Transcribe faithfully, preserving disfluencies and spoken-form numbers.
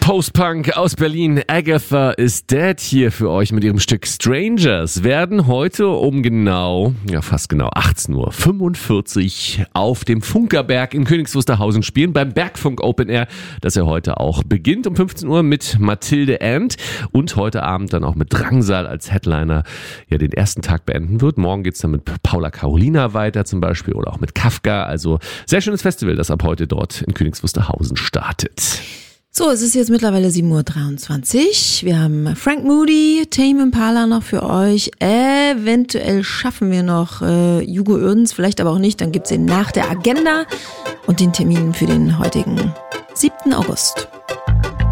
Post-Punk aus Berlin, Agatha is Dead hier für euch mit ihrem Stück Strangers, werden heute um genau, ja fast genau achtzehn Uhr fünfundvierzig auf dem Funkerberg in Königs Wusterhausen spielen, beim Bergfunk Open Air, das ja heute auch beginnt um fünfzehn Uhr mit Mathilde And und heute Abend dann auch mit Drangsal als Headliner ja den ersten Tag beenden wird. Morgen geht's dann mit Paula Carolina weiter zum Beispiel oder auch mit Kafka, also sehr schönes Festival, das ab heute dort in Königs Wusterhausen startet. So, es ist jetzt mittlerweile sieben Uhr dreiundzwanzig. Wir haben Frank Moody, Tame Impala noch für euch. Eventuell schaffen wir noch äh, Hugo Oerdens, vielleicht aber auch nicht. Dann gibt's ihn nach der Agenda und den Termin für den heutigen siebten August.